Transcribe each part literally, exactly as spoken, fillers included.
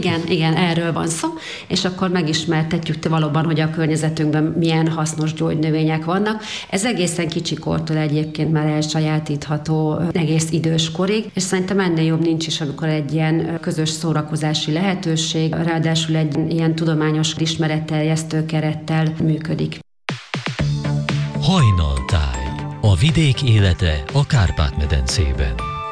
Igen, igen, erről van szó, és akkor megismertetjük te valóban, hogy a környezetünkben milyen hasznos gyógynövények vannak. Ez egészen kicsikortól egyébként már elsajátítható egész idős korig, és szerintem ennél jobb nincs is, amikor egy ilyen közös szórakozási lehetőség, ráadásul egy ilyen tudományos ismeretterjesztő kerettel működik. Hajnaltáj. A vidék élete a Kárpát-medencében.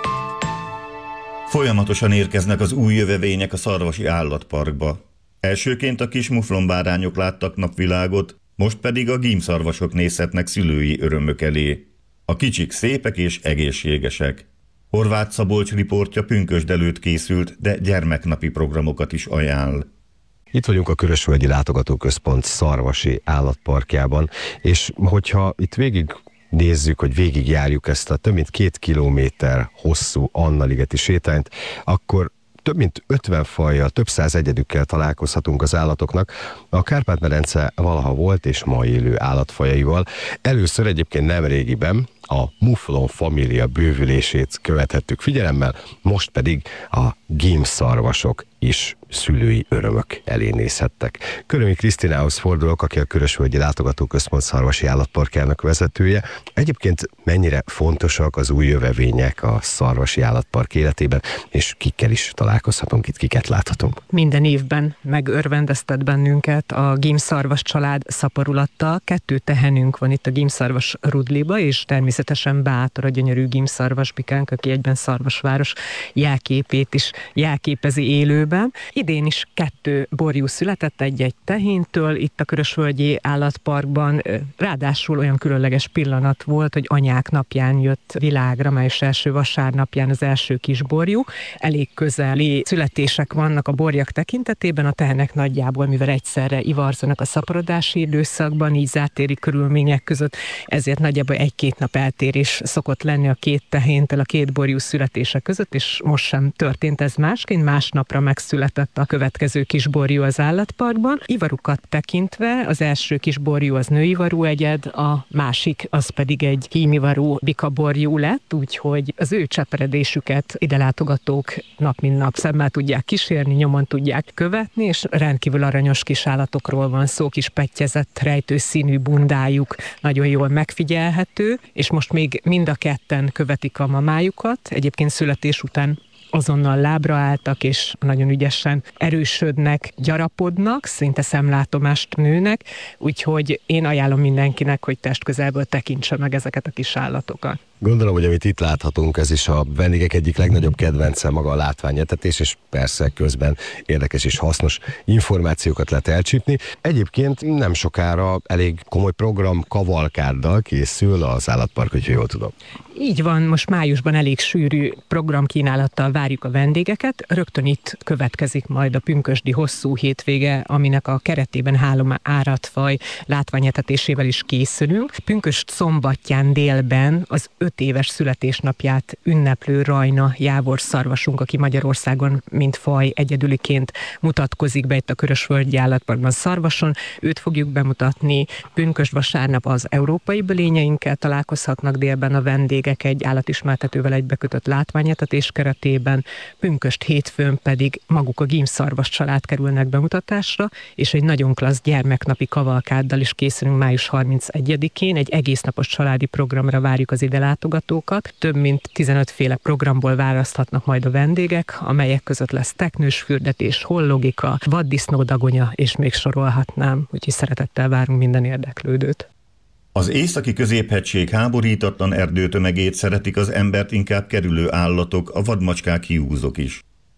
Folyamatosan érkeznek az új jövevények a Szarvasi Állatparkba. Elsőként a kis muflonbárányok láttak napvilágot, most pedig a gímszarvasok nézhetnek szülői örömök elé. A kicsik szépek és egészségesek. Horváth Szabolcs riportja pünkösd előtt készült, de gyermeknapi programokat is ajánl. Itt vagyunk a Körösvölgyi Látogatóközpont Szarvasi Állatparkjában, és hogyha itt végig nézzük, hogy végigjárjuk ezt a több mint két kilométer hosszú Annaligeti sétányt, akkor több mint ötven fajjal, több száz egyedükkel találkozhatunk az állatoknak. A Kárpát-medence valaha volt és ma élő állatfajaival. Először egyébként nemrégiben a muflon família bővülését követhettük figyelemmel, most pedig a gímszarvasok is szülői örömök elé nézhettek. Körömi Krisztinához fordulok, aki a Körösvölgyi Látogatóközpont Szarvasi Állatparkjának vezetője. Egyébként mennyire fontosak az új jövevények a Szarvasi Állatpark életében, és kikkel is találkozhatunk itt, kiket láthatunk? Minden évben megörvendeztet bennünket a gímszarvas család szaporulattal. Kettő tehenünk van itt a gímszarvas Rudliba, és természetesen Bátor, a gyönyörű gímszarvasbikánk, aki egyben Szarvasváros jelképét is jelképezi élőben. Idén is kettő borjú született egy-egy tehéntől itt a Körösvölgyi Állatparkban. Ráadásul olyan különleges pillanat volt, hogy anyák napján jött világra, május első vasárnapján az első kis borjú. Elég közeli születések vannak a borjak tekintetében, a tehenek nagyjából, mivel egyszerre ivarzanak a szaporodási időszakban, így zártéri körülmények között, ezért nagyjából egy-két nap eltérés szokott lenni a két tehéntől, a két borjú születése között, és most sem történt ez másként, másnapra megszületett a következő kisborjú az állatparkban. Ivarukat tekintve az első kisborjú az nőivarú egyed, a másik az pedig egy hímivarú bikaborjú lett, úgyhogy az ő cseperedésüket ide látogatók nap mint nap szemmel tudják kísérni, nyomon tudják követni, és rendkívül aranyos kis állatokról van szó, kis pettyezett, rejtőszínű bundájuk nagyon jól megfigyelhető, és most még mind a ketten követik a mamájukat. Egyébként születés után azonnal lábra álltak, és nagyon ügyesen erősödnek, gyarapodnak, szinte szemlátomást nőnek, úgyhogy én ajánlom mindenkinek, hogy testközelből tekintse meg ezeket a kis állatokat. Gondolom, hogy amit itt láthatunk, ez is a vendégek egyik legnagyobb kedvence, maga a látványetetés, és persze közben érdekes és hasznos információkat lehet elcsípni. Egyébként nem sokára elég komoly program kavalkáddal készül az állatpark, hogyha jól tudom. Így van, most májusban elég sűrű programkínálattal várjuk a vendégeket. Rögtön itt következik majd a pünkösdi hosszú hétvége, aminek a keretében három állatfaj látványetetésével is készülünk. Pünkösd szombatján délben az öt éves születésnapját ünneplő Rajna Jávor szarvasunk, aki Magyarországon mint faj egyedüliként mutatkozik be itt a Körösvölgyi Állatparkban Szarvason. Őt fogjuk bemutatni. Pünkösd vasárnap az európai bölényeinkkel találkozhatnak délben a vendégek egy állatismertetővel egybekötött látványetetés keretében. Pünkösd hétfőn pedig maguk a gímszarvas család kerülnek bemutatásra, és egy nagyon klassz gyermeknapi kavalkáddal is készülünk május harmincegyedikén. Egy egésznapos családi programra várjuk az ide látogatókat. Több mint tizenöt féle programból választhatnak majd a vendégek, amelyek között lesz teknős fürdetés, hollogika, vaddisznódagonya, és még sorolhatnám. Úgyhogy szeretettel várunk minden érdeklődőt. Az északi középhegység háborítatlan erdőtömegét szeretik az embert inkább kerülő állatok, a vadmacskák, hiúzok is.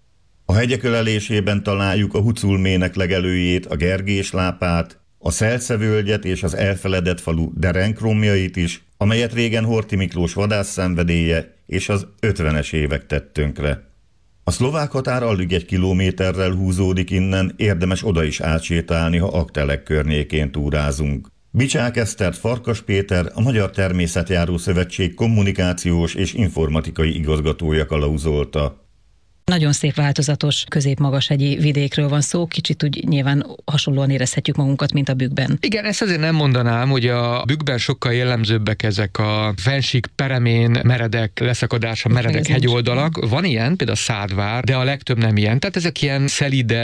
A hegyek ölelésében találjuk a huculmének legelőjét, a gergéslápát, a Szelce-völgyet és az elfeledett falu derenkromjait is, amelyet régen Horthy Miklós vadászszenvedélye és az ötvenes évek tett tönkre. A szlovák határ alig egy kilométerrel húzódik innen, érdemes oda is átsétálni, ha Aggtelek környékén túrázunk. Bicsák Esztert Farkas Péter, a Magyar Természetjáró Szövetség kommunikációs és informatikai igazgatója kalauzolta. Nagyon szép, változatos, középmagashegyi vidékről van szó, kicsit úgy nyilván hasonlóan érezhetjük magunkat, mint a Bükkben. Igen, ezt azért nem mondanám, hogy a Bükkben sokkal jellemzőbbek ezek a fennsík peremén meredek leszakadása, meredek hegyoldalak. Van ilyen, például a Szádvár, de a legtöbb nem ilyen. Tehát ezek ilyen szelide,